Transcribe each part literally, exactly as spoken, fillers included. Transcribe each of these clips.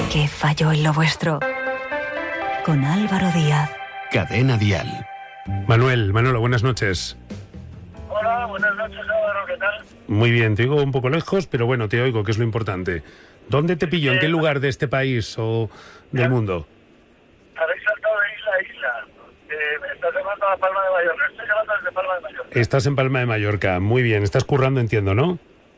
¿Qué falló en lo vuestro? Con Álvaro Díaz. Cadena Dial. Manuel, Manolo, buenas noches. Hola, buenas noches, Álvaro, ¿qué tal? Muy bien, te oigo un poco lejos, pero bueno, te oigo, que es lo importante. ¿Dónde te pillo? ¿En qué lugar de este país o del mundo? Habéis saltado de isla a isla. Eh, me estás llamando a Palma de Mallorca. Estoy llamando desde Palma de Mallorca. Estás en Palma de Mallorca, muy bien. Estás currando, entiendo, ¿no?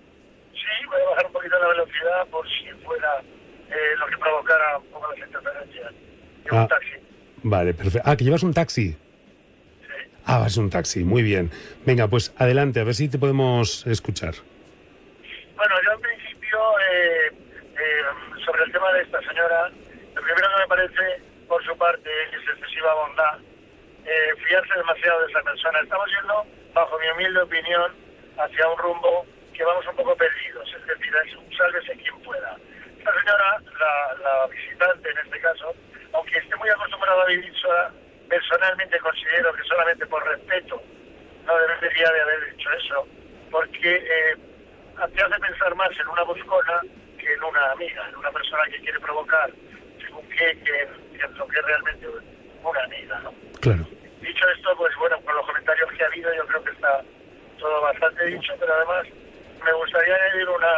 Sí, voy a bajar un poquito la velocidad por si fuera eh, lo que provocara un poco las interferencias. Llevo Ah, un taxi. Vale, perfecto. Ah, que llevas un taxi. Sí. Ah, vas en un taxi, muy bien. Venga, pues adelante, a ver si te podemos escuchar. Bueno, yo en principio, eh, eh, sobre el tema de esta señora, lo primero que me parece, por su parte, es excesiva bondad, eh, fiarse demasiado de esa persona. Estamos yendo, bajo mi humilde opinión, hacia un rumbo que vamos un poco perdidos, es decir, es un sálvese quien pueda. Esta señora, la, la visitante en este caso, aunque esté muy acostumbrada a vivir sola, personalmente considero que solamente por respeto no debería de haber dicho eso, porque eh, te hace pensar más en una buscona que en una amiga, en una persona que quiere provocar, según qué, que, que lo que es realmente una amiga, ¿no? Claro. Dicho esto, pues bueno, con los comentarios que ha habido yo creo que está todo bastante dicho, pero además me gustaría añadir una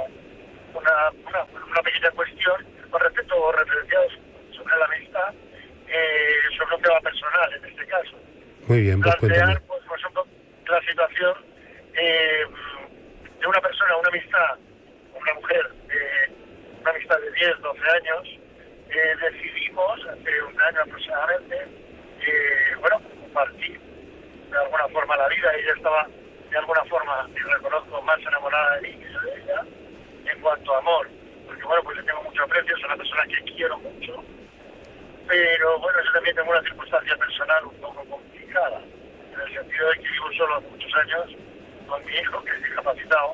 una, una, una pequeña cuestión con respecto a referenciados sobre la amistad, eh, sobre un tema personal en este caso. Muy bien, pues Plantear, cuéntame. pues, por ejemplo, la situación eh, de una persona, una amistad, una mujer, eh, una amistad de diez, doce años, eh, decidimos hace un año aproximadamente, eh, bueno, compartir de alguna forma la vida. Ella estaba de alguna forma, y reconozco, más enamorada de mí que yo de ella, en cuanto a amor, porque bueno, pues le tengo mucho aprecio, es una persona que quiero mucho, pero bueno, yo también tengo una circunstancia personal un poco complicada, en el sentido de que vivo solo hace muchos años con mi hijo, que es discapacitado.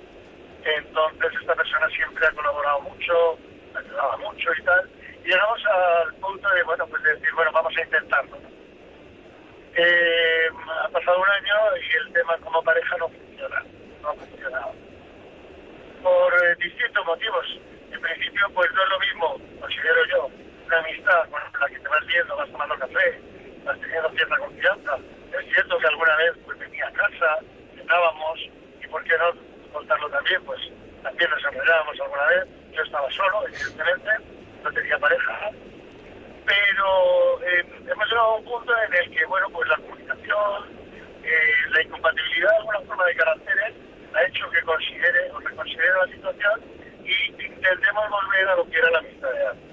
Entonces esta persona siempre ha colaborado mucho, ayudaba mucho y tal, y llegamos al punto de, bueno, pues de decir, bueno, vamos a intentarlo. Eh, ha pasado un año y el tema como pareja no funciona, no ha funcionado. Por eh, distintos motivos. En principio, pues no es lo mismo, considero yo, una amistad con la que te vas viendo, vas tomando café, vas teniendo cierta confianza. Es cierto que alguna vez pues venía a casa, cenábamos, y por qué no contarlo también, pues también nos enredábamos alguna vez. Yo estaba solo, evidentemente, no tenía pareja, pero eh, hemos llegado a un punto en el que, bueno, pues la comunicación, eh, la incompatibilidad de alguna forma de caracteres ha hecho que considere o reconsidere la situación y intentemos volver a lo que era la amistad de antes.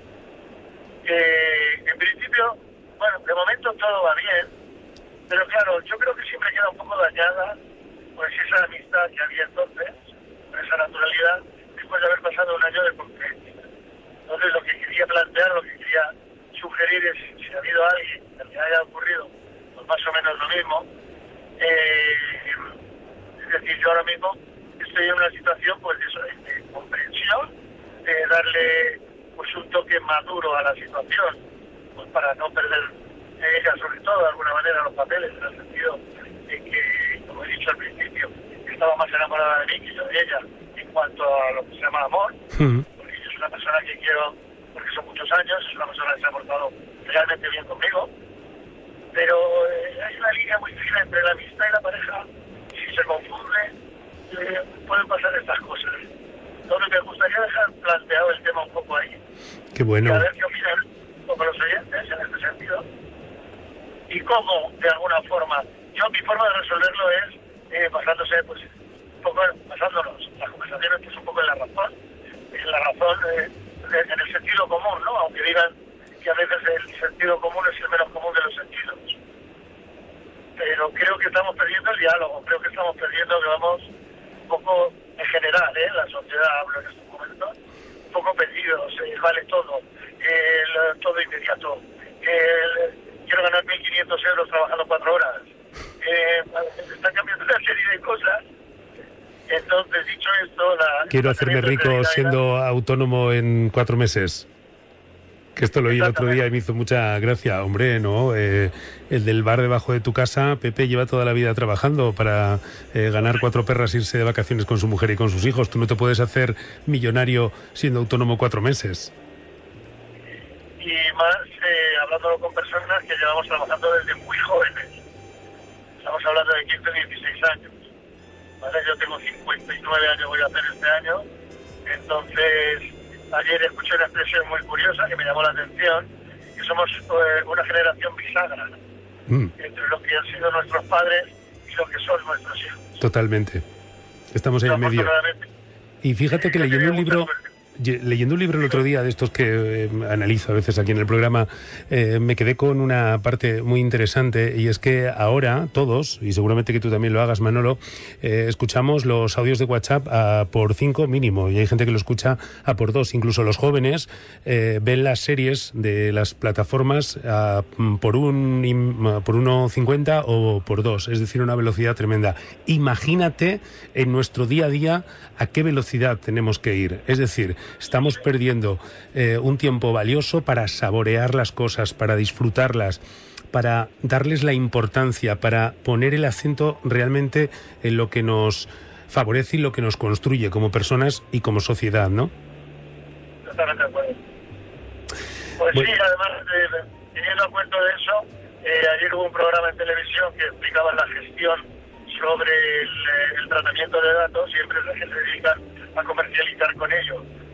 Eh, en principio, bueno, de momento todo va bien, pero claro, yo creo que siempre queda un poco dañada pues esa amistad que había entonces, con esa naturalidad, después de haber pasado un año de convivencia. Entonces lo que quería plantear, lo que quería sugerir es, si ha habido alguien que le haya ocurrido pues más o menos lo mismo, eh, es decir, yo ahora mismo estoy en una situación pues de, eso, de comprensión, de darle pues un toque maduro a la situación, pues para no perder ella sobre todo de alguna manera los papeles, en el sentido de que, como he dicho al principio, estaba más enamorada de mí que yo de ella en cuanto a lo que se llama amor, Mm. porque yo soy una persona que quiero porque son muchos años, es una persona que se ha portado realmente bien conmigo, pero eh, hay una línea muy fina entre la amistad y la pareja. Si se confunde, eh, pueden pasar estas cosas. Entonces me gustaría dejar planteado el tema un poco ahí. Qué bueno. Y a ver qué opinan un poco los oyentes en este sentido. Y cómo, de alguna forma, yo mi forma de resolverlo es eh, basándose, pues, un poco, basándonos las conversaciones, pues un poco en la razón, en la razón, eh, en el sentido común, ¿no? Aunque digan que a veces el sentido común es el menos común de los sentidos. Pero creo que estamos perdiendo el diálogo, creo que estamos perdiendo, que vamos un poco en general, ¿eh? La sociedad, hablo en estos momentos, un poco perdidos, eh, vale todo, el, todo inmediato, el, quiero ganar mil quinientos euros trabajando cuatro horas, eh, están cambiando una serie de cosas. Entonces, dicho esto, la, Quiero la hacerme rico siendo autónomo en cuatro meses. Que esto lo oí el otro día y me hizo mucha gracia. Hombre, ¿no? Eh, el del bar debajo de tu casa, Pepe lleva toda la vida trabajando para eh, ganar cuatro perras, irse de vacaciones con su mujer y con sus hijos. Tú no te puedes hacer millonario siendo autónomo cuatro meses. Y más eh, hablándolo con personas que llevamos trabajando desde muy jóvenes. Estamos hablando de quince, dieciséis años. ¿Vale? Yo tengo cincuenta y nueve años, voy a hacer este año. Entonces, ayer escuché una expresión muy curiosa que me llamó la atención, que somos eh, una generación bisagra, mm. entre lo que han sido nuestros padres y lo que son nuestros hijos. Totalmente. Estamos ahí en medio. Y fíjate que leyendo un libro... Leyendo un libro el otro día de estos que eh, analizo a veces aquí en el programa, eh, me quedé con una parte muy interesante, y es que ahora todos, y seguramente que tú también lo hagas, Manolo, eh, escuchamos los audios de WhatsApp a por cinco mínimo, y hay gente que lo escucha a por dos. Incluso los jóvenes eh, ven las series de las plataformas a, por un por uno cincuenta o por dos, es decir, una velocidad tremenda. Imagínate en nuestro día a día a qué velocidad tenemos que ir. Es decir, estamos perdiendo eh, un tiempo valioso para saborear las cosas, para disfrutarlas, para darles la importancia, para poner el acento realmente en lo que nos favorece y lo que nos construye como personas y como sociedad, ¿no? Totalmente de acuerdo. Pues bueno. Sí, además, eh, teniendo en cuenta de eso, eh, ayer hubo un programa en televisión que explicaba la gestión sobre el, el tratamiento de datos y empresas que se dedican a comercializar con ello.